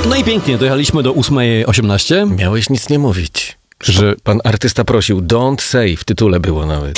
No i pięknie, dojechaliśmy do 8:18. Miałeś nic nie mówić. Że Pan artysta prosił, don't say, w tytule było nawet.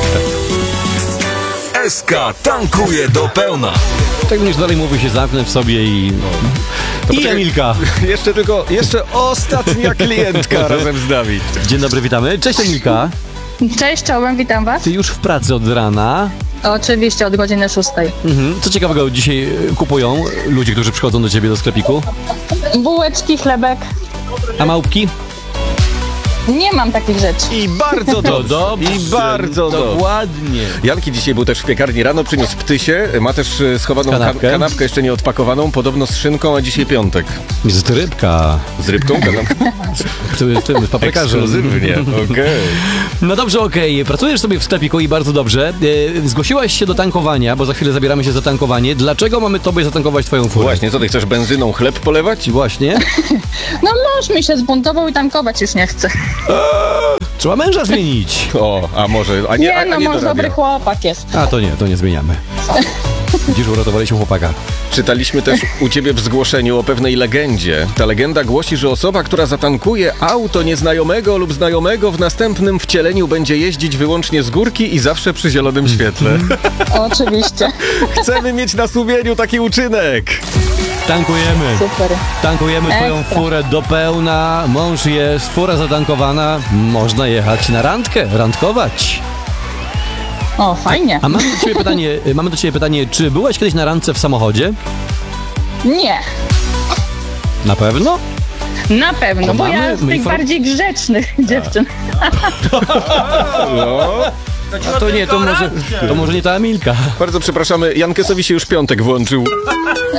SK tankuje do pełna. tak będziesz dalej mówił, się zamknę w sobie i... I Emilka. Jeszcze ostatnia klientka razem z nami. Dzień dobry, witamy. Cześć Emilka. Cześć, czołem, witam was. Ty już w pracy od rana. Oczywiście od godziny 6. Co ciekawego dzisiaj kupują ludzie, którzy przychodzą do ciebie do sklepiku? Bułeczki, chlebek. A małpki? Nie mam takich rzeczy. I bardzo To dobrze. dobrze. I bardzo dobrze. Dokładnie. Janki dzisiaj był też w piekarni rano, przyniósł ptysie, ma też schowaną kanapkę jeszcze nie odpakowaną, podobno z szynką, a dzisiaj piątek. Jest rybka. Z rybką kanapkę? Z paprykarzem. Ekskluzywnie, okej. No dobrze, okej. Pracujesz sobie w sklepiku i bardzo dobrze. Zgłosiłaś się do tankowania, bo za chwilę zabieramy się za tankowanie. Dlaczego mamy tobie zatankować twoją furę? Właśnie, co ty chcesz benzyną chleb polewać? Właśnie. No mąż mi się zbuntował i tankować już nie chce. Trzeba męża zmienić. O, a może, a nie, Nie, a no nie mąż dorabia. dobry chłopak jest. A to nie zmieniamy. Widzisz, uratowaliśmy chłopaka. Czytaliśmy też u ciebie w zgłoszeniu o pewnej legendzie. Ta legenda głosi, że osoba, która zatankuje auto nieznajomego lub znajomego, w następnym wcieleniu będzie jeździć wyłącznie z górki i zawsze przy zielonym świetle. Oczywiście. Chcemy mieć na sumieniu taki uczynek. Tankujemy. Super. Tankujemy twoją Ekstra. furę do pełna. Mąż jest, fura zatankowana. Można jechać na randkę, randkować. O, fajnie. A mamy do ciebie pytanie, czy byłeś kiedyś na randce w samochodzie? Nie, Na pewno? na pewno, bo ja z tych bardziej grzecznych dziewczyn. No. A to nie, to może nie ta Emilka. Bardzo przepraszamy, Jankesowi się już piątek włączył.